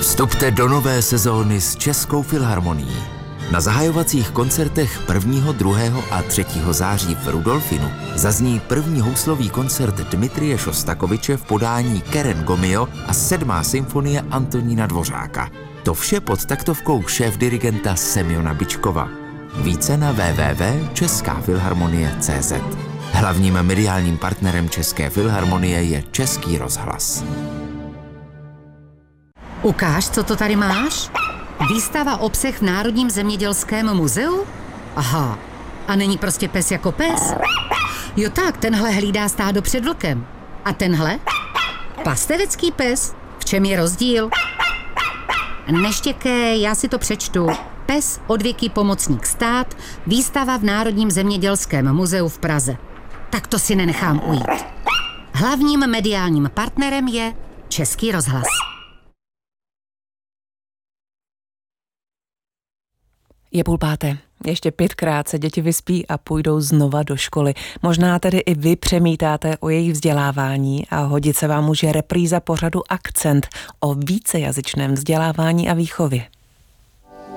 Vstupte do nové sezóny s Českou filharmonií. Na zahajovacích koncertech 1., 2. a 3. září v Rudolfinu zazní první houslový koncert Dmitrije Šostakoviče v podání Keren Gomio a 7. symfonie Antonína Dvořáka. To vše pod taktovkou šéfdirigenta Semjona Bičkova. Více na www.českafilharmonie.cz. Hlavním mediálním partnerem České filharmonie je Český rozhlas. Ukáž, co to tady máš? Výstava o psech v Národním zemědělském muzeu? Aha, a není prostě pes jako pes? Jo tak, tenhle hlídá stádo před vlkem. A tenhle? Pastevecký pes? V čem je rozdíl? Neštěkej, já si to přečtu. Pes, odvěký pomocník stát, výstava v Národním zemědělském muzeu v Praze. Tak to si nenechám ujít. Hlavním mediálním partnerem je Český rozhlas. Je 4:30. Ještě 5krát se děti vyspí a půjdou znova do školy. Možná tedy i vy přemítáte o jejich vzdělávání a hodit se vám může repríza pořadu Akcent o vícejazyčném vzdělávání a výchově.